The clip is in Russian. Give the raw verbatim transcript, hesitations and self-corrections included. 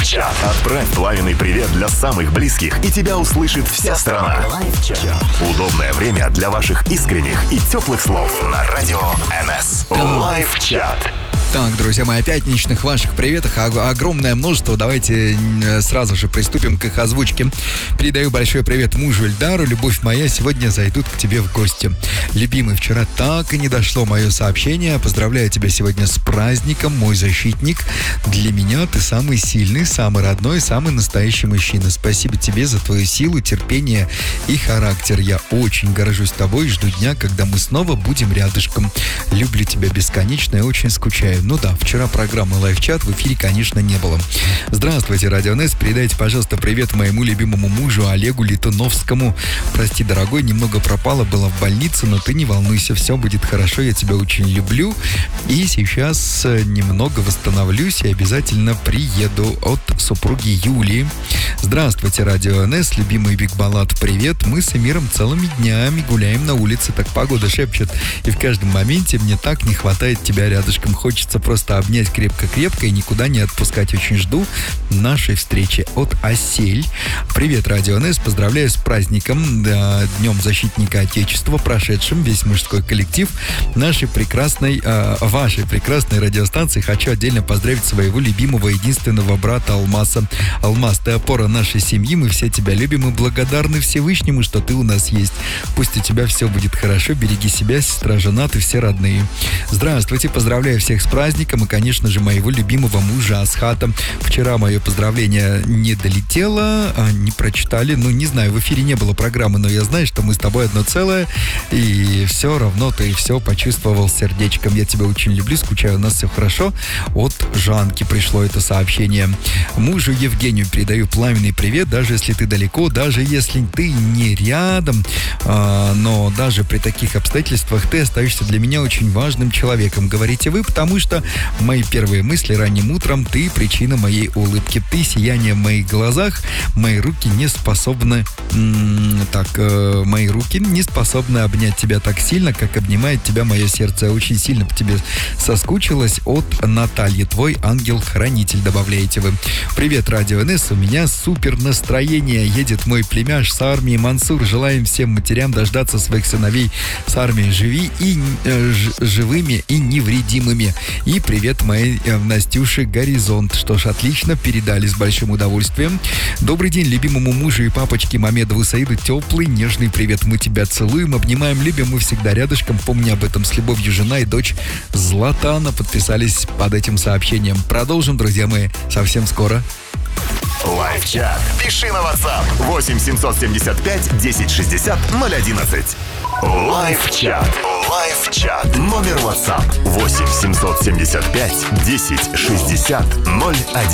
Лайв-чат. Отправь пламенный привет для самых близких, и тебя услышит вся страна. Удобное время для ваших искренних и теплых слов на радио эн эс. Лайв-чат. Так, друзья мои, о пятничных ваших приветах огромное множество. Давайте сразу же приступим к их озвучке. Передаю большой привет мужу Эльдару. Любовь моя, сегодня зайдут к тебе в гости. Любимый, вчера так и не дошло мое сообщение. Поздравляю тебя сегодня с праздником, мой защитник. Для меня ты самый сильный, самый родной, самый настоящий мужчина. Спасибо тебе за твою силу, терпение и характер. Я очень горжусь тобой и жду дня, когда мы снова будем рядышком. Люблю тебя бесконечно и очень скучаю. Ну да, вчера программы Лайв-чат в эфире, конечно, не было. Здравствуйте, Радио эн эс. Передайте, пожалуйста, привет моему любимому мужу Олегу Летуновскому. Прости, дорогой, немного пропала, была в больнице, но ты не волнуйся, все будет хорошо, я тебя очень люблю. И сейчас немного восстановлюсь и обязательно приеду от супруги Юлии. Здравствуйте, Радио эн эс, любимый Биг Балат, привет. Мы с Эмиром целыми днями гуляем на улице, так погода шепчет. И в каждом моменте мне так не хватает тебя рядышком. Хочется просто обнять крепко-крепко и никуда не отпускать. Очень жду нашей встречи. От Осель. Привет, Радио эн эс. Поздравляю с праздником, да, Днем Защитника Отечества, прошедшим, весь мужской коллектив нашей прекрасной, э, вашей прекрасной радиостанции. Хочу отдельно поздравить своего любимого, единственного брата Алмаса. Алмаз, ты опора нашей семьи, мы все тебя любим и благодарны Всевышнему, что ты у нас есть. Пусть у тебя все будет хорошо, береги себя, сестра, жена, ты все родные. Здравствуйте, поздравляю всех с праздником и, конечно же, моего любимого мужа Асхата. Вчера мое поздравление не долетело, не прочитали, ну, не знаю, в эфире не было программы, но я знаю, что мы с тобой одно целое, и все равно ты все почувствовал сердечком. Я тебя очень люблю, скучаю, у нас все хорошо. От Жанки пришло это сообщение. Мужу Евгению передаю пламенный привет, даже если ты далеко, даже если ты не рядом, а, но даже при таких обстоятельствах ты остаешься для меня очень важным человеком, говорите вы, потому что мои первые мысли ранним утром, ты причина моей улыбки, ты сияние в моих глазах, мои руки не способны м- так, э, мои руки не способны обнять тебя так сильно, как обнимает тебя мое сердце. Я очень сильно по тебе соскучилась. От Натальи, твой ангел-хранитель, добавляете вы. Привет, Радио эн эс, у меня супер настроение, едет мой племяш с армии Мансур, желаем всем матерям дождаться своих сыновей с армией живи и э, ж, живыми и невредимыми. И привет моей э, Настюше Горизонт. Что ж, отлично, передали с большим удовольствием. Добрый день любимому мужу и папочке Мамедову Саиду. Теплый, нежный привет. Мы тебя целуем, обнимаем, любим, мы всегда рядышком. Помни об этом, с любовью, жена и дочь Златана подписались под этим сообщением. Продолжим, друзья мои, совсем скоро. Лайв-чат. Пиши на WhatsApp восемь семьсот семьдесят пять десять шестьдесят ноль одиннадцать. Лайв-чат. Лайв-чат. Номер WhatsApp восемь семьсот семьдесят пять десять шестьдесят ноль одиннадцать.